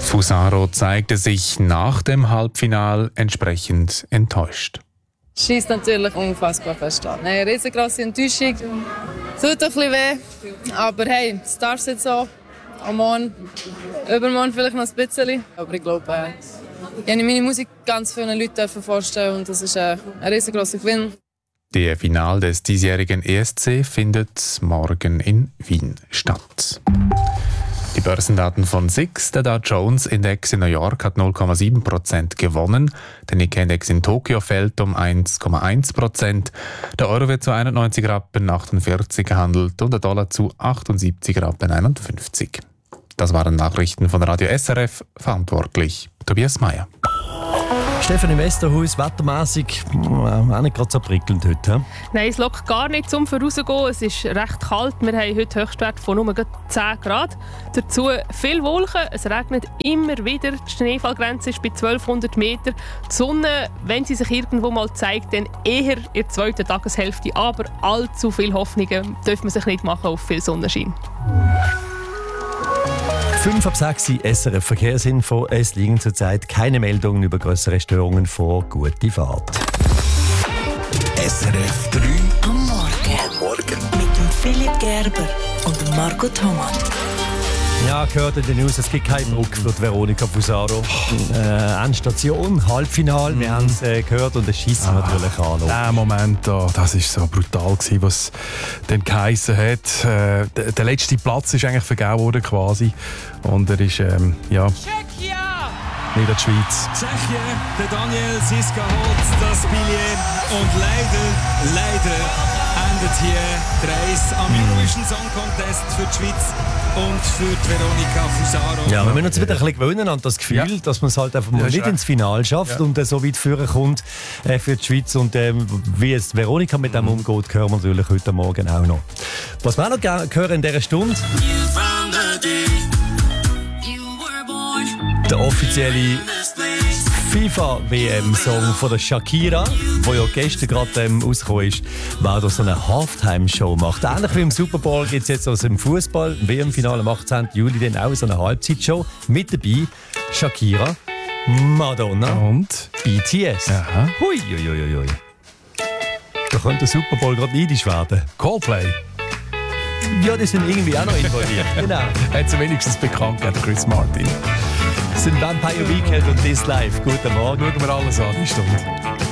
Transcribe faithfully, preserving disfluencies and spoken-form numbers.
Fusaro zeigte sich nach dem Halbfinale entsprechend enttäuscht. Schießt natürlich unfassbar fest an. Eine riesengroße Enttäuschung. Tut ein bisschen weh, aber hey, es darf jetzt so. Am Morgen, übermorgen vielleicht noch ein bisschen. Aber ich glaube, äh, ich habe meine Musik ganz vielen Leuten vorstellen und das ist äh, ein riesengroßer Gewinn. Der Finale des diesjährigen E S C findet morgen in Wien statt. Die Börsendaten von S I X, der Dow Jones Index in New York hat null Komma sieben Prozent gewonnen, der Nikkei Index in Tokio fällt um eins Komma eins Prozent, der Euro wird zu einundneunzig Rappen achtundvierzig gehandelt und der Dollar zu achtundsiebzig Rappen einundfünfzig. Das waren Nachrichten von Radio S R F, verantwortlich Tobias Meyer. Stefan im Westerhaus, wettermässig auch nicht gerade so prickelnd heute. Nein, es lockt gar nicht zum Vorausgehen. Es ist recht kalt. Wir haben heute Höchstwert von nur zehn Grad. Dazu viel Wolken. Es regnet immer wieder. Die Schneefallgrenze ist bei zwölfhundert Meter. Die Sonne, wenn sie sich irgendwo mal zeigt, dann eher in der zweiten Tageshälfte. Aber allzu viele Hoffnungen dürfen man sich nicht machen auf viel Sonnenschein. fünf ab sechs S R F Verkehrsinfo. Es liegen zurzeit keine Meldungen über größere Störungen vor. Gute Fahrt. S R F drei am Morgen. Morgen. Mit dem Philipp Gerber und dem Marco Thomann. Ja, gehört in den News, es gibt keinen Druck für die Veronika Fusaro. Äh, Endstation, Halbfinale, mm. wir haben es äh, gehört und es schießt ah, natürlich an. Der Moment da, das war so brutal gewesen, was dann geheissen hat. Äh, der, der letzte Platz ist eigentlich vergeben worden quasi und er ist, ähm, ja, Tschechia! nicht in der Schweiz. Tschechien, der Daniel Siska holt das Billett und leider, leider endet hier der Reis am Eurovision Song Contest für die Schweiz und für die Veronika Fusaro. Ja, wir müssen uns wieder ein bisschen gewöhnen an das Gefühl, ja. dass man es halt einfach mal ja, nicht ins Finale schafft ja. und äh, so weit führen kommt äh, für die Schweiz. Und äh, wie es Veronika mit dem umgeht, hören wir natürlich heute Morgen auch noch. Was wir auch noch ge- hören in dieser Stunde, der offizielle FIFA-W M-Song von der Shakira, der ja gestern gerade ähm, rausgekommen ist, wer da so eine Halftime-Show macht. Ähnlich wie im Super Bowl gibt es jetzt also im Fußball, im W M-Finale am achtzehnten Juli, dann auch so eine Halbzeitshow. Mit dabei Shakira, Madonna und B T S. Aha. Hui, hui, hui, hui. Da könnte der Super Bowl gerade neidisch werden. Coldplay. Ja, die sind irgendwie auch noch involviert. Genau. Hat sie wenigstens bekannt, der Chris Martin. Das sind Vampire Weekend und This Life. Guten Morgen. Schauen wir alles an, die Stunde.